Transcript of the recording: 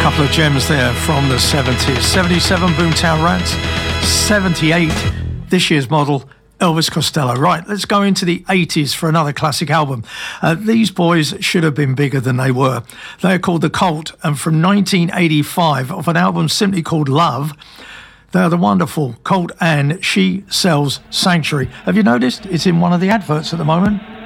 Couple of gems there from the 70s. 77, Boomtown Rats. 78, this year's model, Elvis Costello. Right, let's go into the 80s for another classic album. These boys should have been bigger than they were. They're called The Cult, and from 1985, of an album simply called Love, they're the wonderful Colt, and She Sells Sanctuary. Have you noticed? It's in one of the adverts at the moment.